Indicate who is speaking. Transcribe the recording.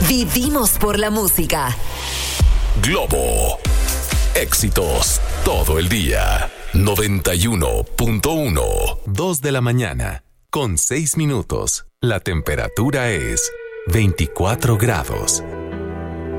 Speaker 1: Vivimos por la música.
Speaker 2: Globo. Éxitos todo el día. 91.1. 2 de la mañana. Con 6 minutos. La temperatura es 24 grados.